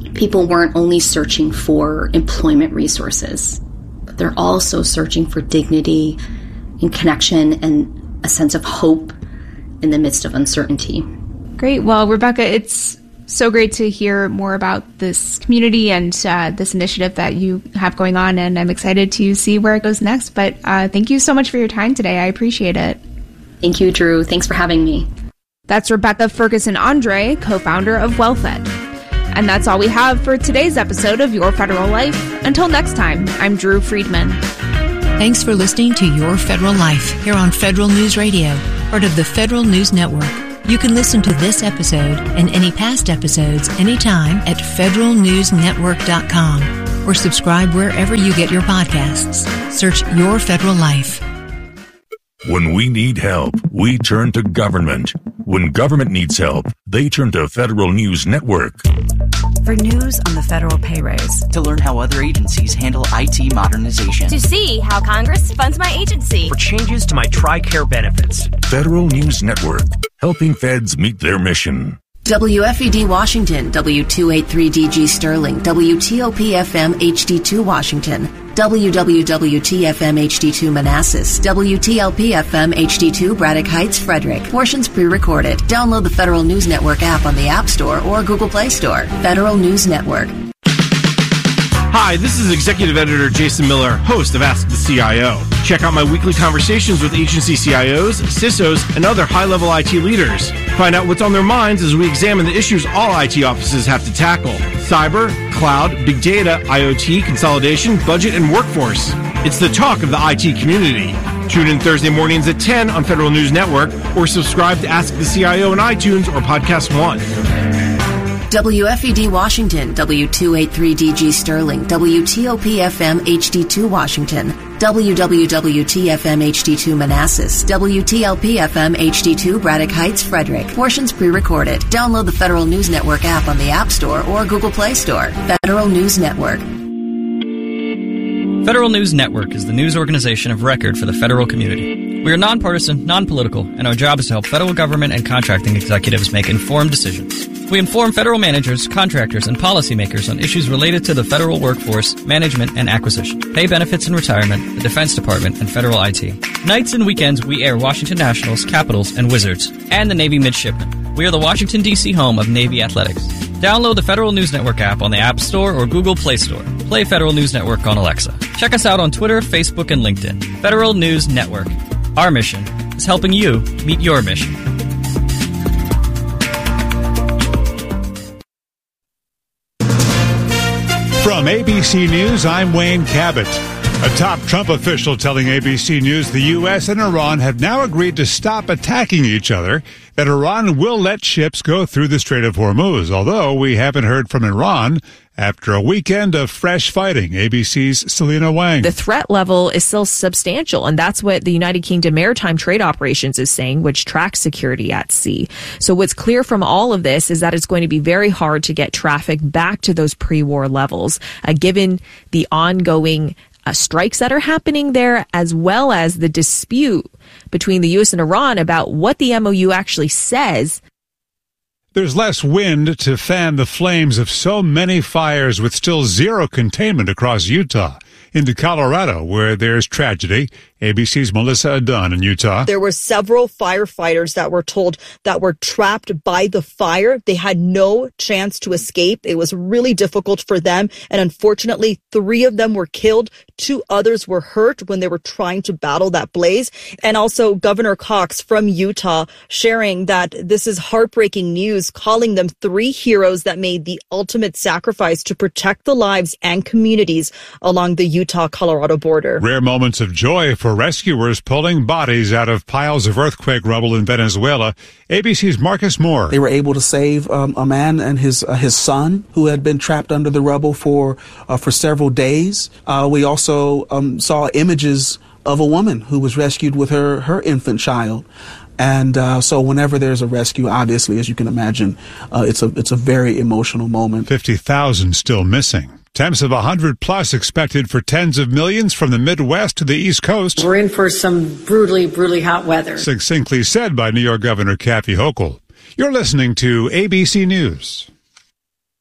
people weren't only searching for employment resources, but they're also searching for dignity and connection and a sense of hope in the midst of uncertainty. Great. Well, Rebecca, it's so great to hear more about this community and uh, this initiative that you have going on, and I'm excited to see where it goes next. But uh, thank you so much for your time today. I appreciate it. Thank you, Drew. Thanks for having me. That's Rebecca Ferguson Andre, co-founder of WellFed. And that's all we have for today's episode of Your Federal Life. Until next time, I'm Drew Friedman. Thanks for listening to Your Federal Life here on Federal News Radio, part of the Federal News Network. You can listen to this episode and any past episodes anytime at federal news network dot com or subscribe wherever you get your podcasts. Search Your Federal Life. When we need help, we turn to government. When government needs help, they turn to Federal News Network. For news on the federal pay raise. To learn how other agencies handle I T modernization. To see how Congress funds my agency. For changes to my TRICARE benefits. Federal News Network, helping feds meet their mission. W F E D Washington, W two eighty-three D G Sterling, W T O P F M H D two Washington, W W W T F M H D two Manassas, W T L P F M H D two Braddock Heights, Frederick. Portions pre-recorded. Download the Federal News Network app on the App Store or Google Play Store. Federal News Network. Hi, this is Executive Editor Jason Miller, host of Ask the C I O. Check out my weekly conversations with agency C I Os, C I S Os, and other high-level I T leaders. Find out what's on their minds as we examine the issues all I T offices have to tackle. Cyber, cloud, big data, I O T, consolidation, budget, and workforce. It's the talk of the I T community. Tune in Thursday mornings at ten on Federal News Network or subscribe to Ask the C I O in iTunes or Podcast One. W F E D Washington, W two eighty-three D G Sterling, W T O P F M H D two Washington, W W W T F M H D two Manassas, W T L P F M H D two Braddock Heights, Frederick. Portions pre-recorded. Download the Federal News Network app on the App Store or Google Play Store. Federal News Network. Federal News Network is the news organization of record for the federal community. We are nonpartisan, non-political, and our job is to help federal government and contracting executives make informed decisions. We inform federal managers, contractors, and policymakers on issues related to the federal workforce, management, and acquisition, pay benefits and retirement, the Defense Department, and federal I T. Nights and weekends, we air Washington Nationals, Capitals, and Wizards, and the Navy Midshipmen. We are the Washington, D C home of Navy Athletics. Download the Federal News Network app on the App Store or Google Play Store. Play Federal News Network on Alexa. Check us out on Twitter, Facebook, and LinkedIn. Federal News Network. Our mission is helping you meet your mission. From A B C News, I'm Wayne Cabot. A top Trump official telling A B C News the U S and Iran have now agreed to stop attacking each other, that Iran will let ships go through the Strait of Hormuz, although we haven't heard from Iran after a weekend of fresh fighting. A B C's Selena Wang. The threat level is still substantial, and that's what the United Kingdom Maritime Trade Operations is saying, which tracks security at sea. So what's clear from all of this is that it's going to be very hard to get traffic back to those pre-war levels, uh, given the ongoing uh, strikes that are happening there, as well as the dispute between the U S and Iran about what the M O U actually says. There's less wind to fan the flames of so many fires with still zero containment across Utah. Into Colorado, where there's tragedy. A B C's Melissa Dunn in Utah. There were several firefighters that were told that were trapped by the fire. They had no chance to escape. It was really difficult for them. And unfortunately, three of them were killed. Two others were hurt when they were trying to battle that blaze. And also Governor Cox from Utah sharing that this is heartbreaking news, calling them three heroes that made the ultimate sacrifice to protect the lives and communities along the Utah-Colorado border. Rare moments of joy for rescuers pulling bodies out of piles of earthquake rubble in Venezuela. A B C's Marcus Moore. They were able to save um, a man and his uh, his son who had been trapped under the rubble for uh, for several days. Uh, we also um, saw images of a woman who was rescued with her her infant child. And uh, so whenever there's a rescue, obviously, as you can imagine, uh, it's a it's a very emotional moment. fifty thousand still missing. Temps of one hundred plus expected for tens of millions from the Midwest to the East Coast. We're in for some brutally, brutally hot weather. Succinctly said by New York Governor Kathy Hochul. You're listening to A B C News.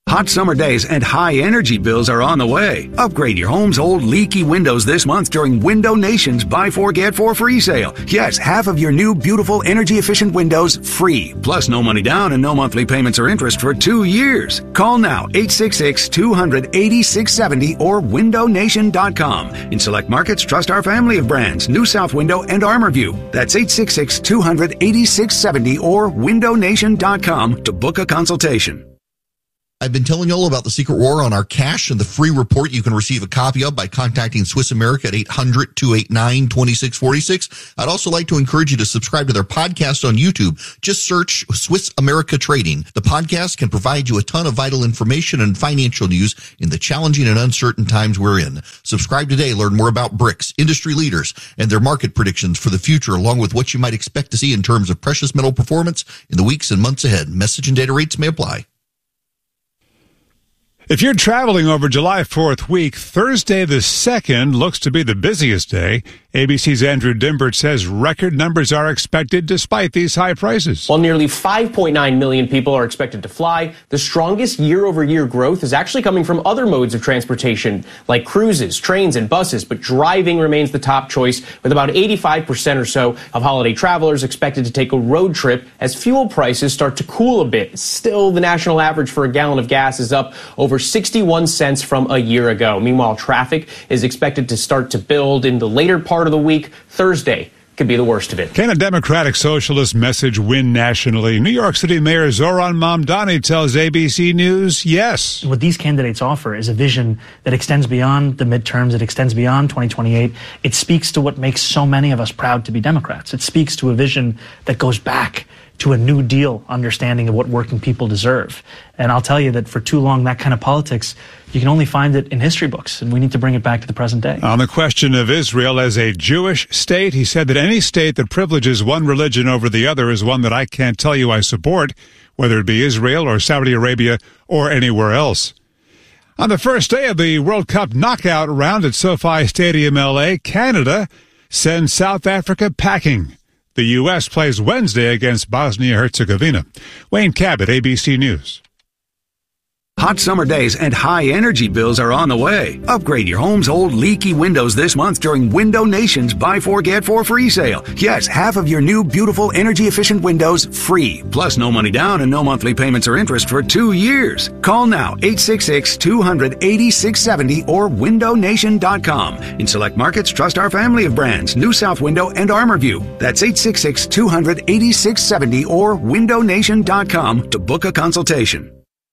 Hot summer days and high energy bills are on the way. Upgrade your home's old leaky windows this month during Window Nation's Buy Four Get Four free sale. Yes, half of your new beautiful energy efficient windows free. Plus no money down and no monthly payments or interest for two years. Call now eight six six, two hundred, eighty-six seventy or window nation dot com. In select markets, trust our family of brands, New South Window and ArmorView. That's eight six six, two hundred, eighty-six seventy or window nation dot com to book a consultation. I've been telling you all about the secret war on our cash and the free report you can receive a copy of by contacting Swiss America at eight hundred, two eight nine, two six four six. I'd also like to encourage you to subscribe to their podcast on YouTube. Just search Swiss America Trading. The podcast can provide you a ton of vital information and financial news in the challenging and uncertain times we're in. Subscribe today. Learn more about BRICS, industry leaders, and their market predictions for the future, along with what you might expect to see in terms of precious metal performance in the weeks and months ahead. Message and data rates may apply. If you're traveling over July fourth week, Thursday the second looks to be the busiest day. A B C's Andrew Dimbert says record numbers are expected despite these high prices. While nearly five point nine million people are expected to fly, the strongest year-over-year growth is actually coming from other modes of transportation, like cruises, trains, and buses, but driving remains the top choice, with about eighty-five percent or so of holiday travelers expected to take a road trip as fuel prices start to cool a bit. Still, the national average for a gallon of gas is up over sixty-one cents from a year ago. Meanwhile, traffic is expected to start to build in the later part of the week. Thursday could be the worst of it. Can a Democratic Socialist message win nationally? New York City Mayor Zoran Mamdani tells A B C News yes. What these candidates offer is a vision that extends beyond the midterms. It extends beyond twenty twenty-eight. It speaks to what makes so many of us proud to be Democrats. It speaks to a vision that goes back to a New Deal understanding of what working people deserve. And I'll tell you that for too long, that kind of politics, you can only find it in history books, and we need to bring it back to the present day. On the question of Israel as a Jewish state, he said that any state that privileges one religion over the other is one that I can't tell you I support, whether it be Israel or Saudi Arabia or anywhere else. On the first day of the World Cup knockout round at SoFi Stadium, L A, Canada sends South Africa packing. The U S plays Wednesday against Bosnia-Herzegovina. Wayne Cabot, A B C News. Hot summer days and high energy bills are on the way. Upgrade your home's old leaky windows this month during Window Nation's Buy Four Get Four free sale. Yes, half of your new beautiful energy efficient windows free. Plus no money down and no monthly payments or interest for two years. Call now eight six six, two hundred, eighty-six seventy or window nation dot com. In select markets, trust our family of brands, New South Window and ArmorView. That's eight six six, two hundred, eighty-six seventy or window nation dot com to book a consultation.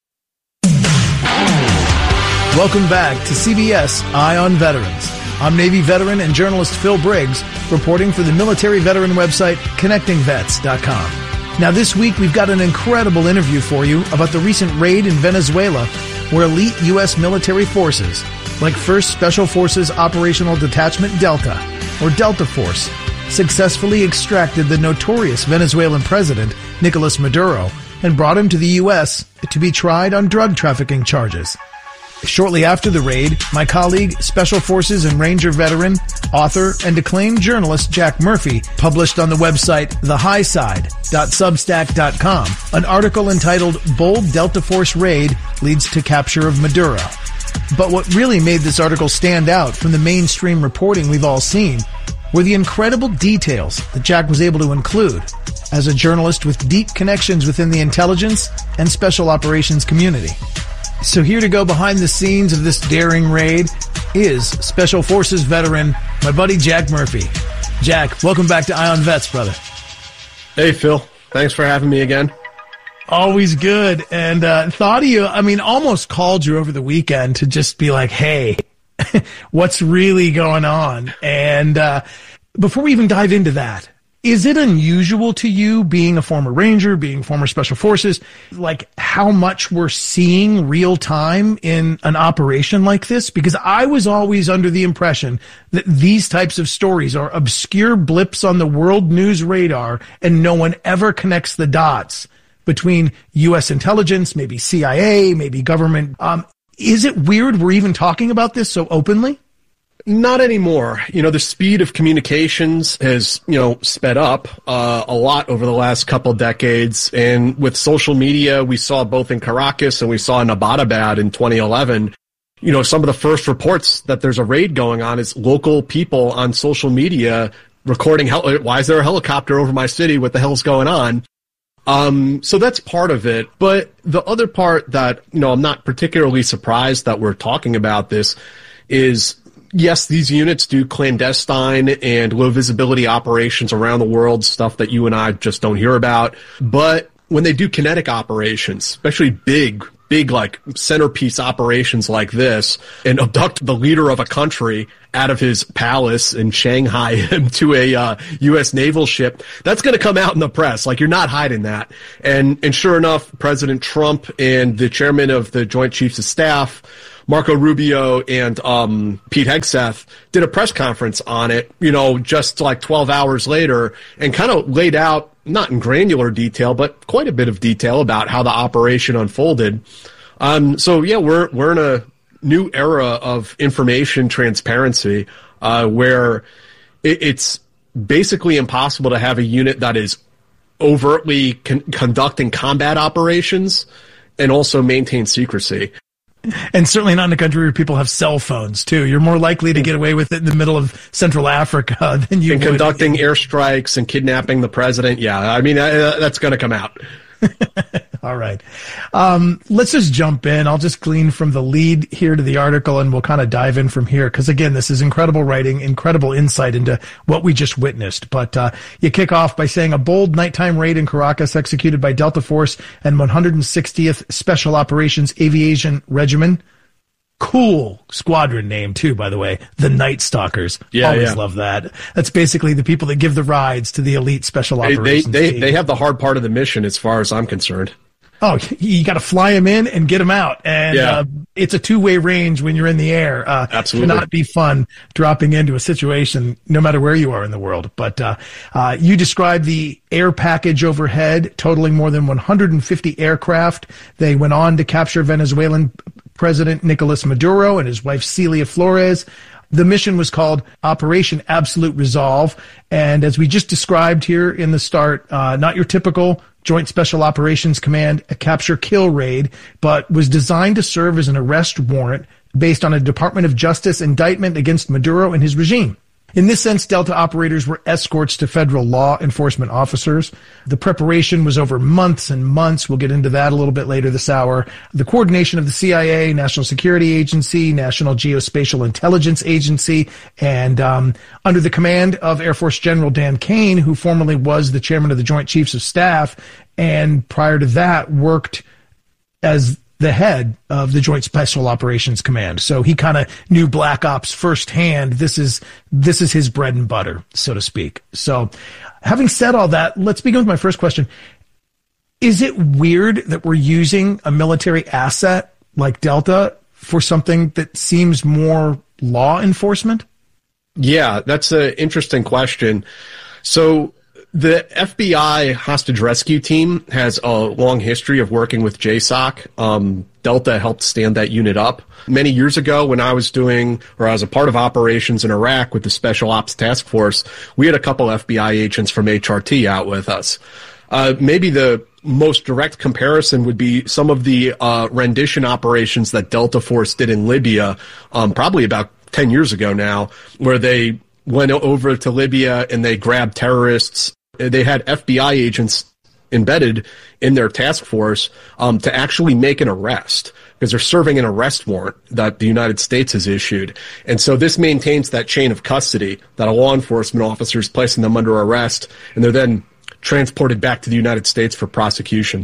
Welcome back to C B S Eye on Veterans. I'm Navy veteran and journalist Phil Briggs, reporting for the military veteran website connecting vets dot com. Now this week we've got an incredible interview for you about the recent raid in Venezuela where elite U S military forces, like first Special Forces Operational Detachment Delta, or Delta Force, successfully extracted the notorious Venezuelan president, Nicolas Maduro, and brought him to the U S to be tried on drug trafficking charges. Shortly after the raid, my colleague, Special Forces and Ranger veteran, author, and acclaimed journalist Jack Murphy published on the website the high side dot substack dot com an article entitled Bold Delta Force Raid Leads to Capture of Maduro. But what really made this article stand out from the mainstream reporting we've all seen were the incredible details that Jack was able to include as a journalist with deep connections within the intelligence and special operations community. So here to go behind the scenes of this daring raid is Special Forces veteran, my buddy Jack Murphy. Jack, welcome back to Eye on Vets, brother. Hey, Phil. Thanks for having me again. Always good. And uh, thought of you, I mean, almost called you over the weekend to just be like, hey, what's really going on? And uh, before we even dive into that, is it unusual to you, being a former Ranger, being former Special Forces, like how much we're seeing real time in an operation like this? Because I was always under the impression that these types of stories are obscure blips on the world news radar and no one ever connects the dots between U S intelligence, maybe C I A, maybe government. Um, is it weird we're even talking about this so openly? Not anymore. You know, the speed of communications has, you know, sped up uh, a lot over the last couple decades. And with social media, we saw both in Caracas and we saw in Abbottabad in twenty eleven, you know, some of the first reports that there's a raid going on is local people on social media recording, hel- why is there a helicopter over my city? What the hell's going on? Um, so that's part of it. But the other part that, you know, I'm not particularly surprised that we're talking about this is, yes, these units do clandestine and low visibility operations around the world, stuff that you and I just don't hear about. But when they do kinetic operations, especially big, big like centerpiece operations like this, and abduct the leader of a country out of his palace and Shanghai him to a uh, U S naval ship, that's going to come out in the press. Like, you're not hiding that. And and sure enough, President Trump and the chairman of the Joint Chiefs of Staff, Marco Rubio, and um, Pete Hegseth did a press conference on it, you know, just like twelve hours later, and kind of laid out, not in granular detail, but quite a bit of detail about how the operation unfolded. Um, so, yeah, we're we're in a new era of information transparency uh, where it, it's basically impossible to have a unit that is overtly con- conducting combat operations and also maintain secrecy. And certainly not in a country where people have cell phones, too. You're more likely to get away with it in the middle of Central Africa than you and would. conducting airstrikes and kidnapping the president. Yeah, I mean, uh, that's going to come out. All right. Um, let's just jump in. I'll just glean from the lead here to the article, and we'll kind of dive in from here. Because, again, this is incredible writing, incredible insight into what we just witnessed. But uh, you kick off by saying a bold nighttime raid in Caracas executed by Delta Force and one hundred sixtieth Special Operations Aviation Regiment. Cool squadron name, too, by the way. The Night Stalkers. Yeah, Always yeah. love that. That's basically the people that give the rides to the elite Special They, Operations they, they, team. they have the hard part of the mission as far as I'm concerned. Oh, you got to fly them in and get them out. And Yeah. uh, it's a two-way range when you're in the air. Uh, Absolutely. It cannot be fun dropping into a situation, no matter where you are in the world. But uh, uh, you described the air package overhead, totaling more than one hundred fifty aircraft. They went on to capture Venezuelan President Nicolas Maduro and his wife Celia Flores. The mission was called Operation Absolute Resolve. And as we just described here in the start, uh, not your typical Joint Special Operations Command a capture-kill raid, but was designed to serve as an arrest warrant based on a Department of Justice indictment against Maduro and his regime. In this sense, Delta operators were escorts to federal law enforcement officers. The preparation was over months and months. We'll get into that a little bit later this hour. The coordination of the C I A, National Security Agency, National Geospatial Intelligence Agency, and um, under the command of Air Force General Dan Kane, who formerly was the chairman of the Joint Chiefs of Staff, and prior to that worked as the head of the Joint Special Operations Command. So he kind of knew Black Ops firsthand. This is this is his bread and butter, so to speak. So having said all that, let's begin with my first question. Is it weird that we're using a military asset like Delta for something that seems more law enforcement? Yeah, that's an interesting question. So the F B I hostage rescue team has a long history of working with J SOC. Um, Delta helped stand that unit up. Many years ago, when I was doing, or I was a part of operations in Iraq with the Special Ops Task Force, we had a couple F B I agents from H R T out with us. Uh, maybe the most direct comparison would be some of the uh, rendition operations that Delta Force did in Libya, um, probably about ten years ago now, where they went over to Libya and they grabbed terrorists. They had F B I agents embedded in their task force um, to actually make an arrest because they're serving an arrest warrant that the United States has issued. And so this maintains that chain of custody that a law enforcement officer is placing them under arrest, and they're then transported back to the United States for prosecution.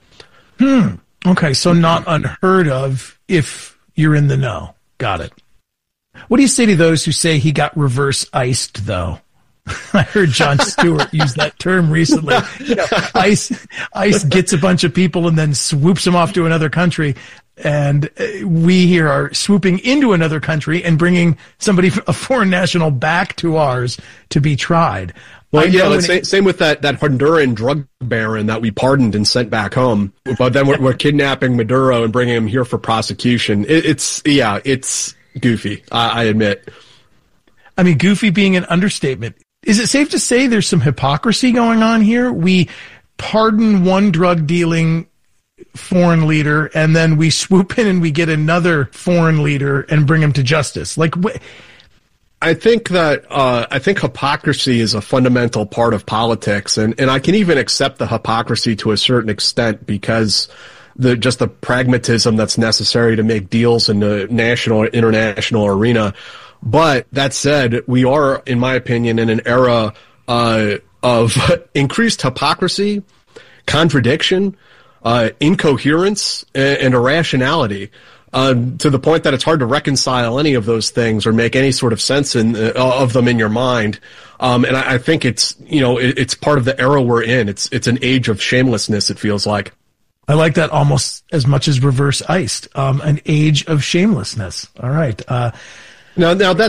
Hmm. Okay, so not unheard of if you're in the know. Got it. What do you say to those who say he got reverse iced, though? I heard Jon Stewart use that term recently. You know, ICE, ICE gets a bunch of people and then swoops them off to another country. And we here are swooping into another country and bringing somebody, a foreign national, back to ours to be tried. Well, yeah, let's say, same with that, that Honduran drug baron that we pardoned and sent back home. But then we're, we're kidnapping Maduro and bringing him here for prosecution. It, it's, yeah, it's goofy, I, I admit. I mean, goofy being an understatement. Is it safe to say there's some hypocrisy going on here? We pardon one drug dealing foreign leader and then we swoop in and we get another foreign leader and bring him to justice. Like, wh- I think that uh, I think hypocrisy is a fundamental part of politics, and, and I can even accept the hypocrisy to a certain extent because the just the pragmatism that's necessary to make deals in the national or international arena. But that said, we are, in my opinion, in an era uh, of increased hypocrisy, contradiction, uh, incoherence, and, and irrationality. Uh, to the point that it's hard to reconcile any of those things or make any sort of sense in, uh, of them in your mind. Um, and I, I think it's, you know, it, it's part of the era we're in. It's, it's an age of shamelessness, it feels like. I like that almost as much as reverse iced. Um, an age of shamelessness. All right. Uh, now, now that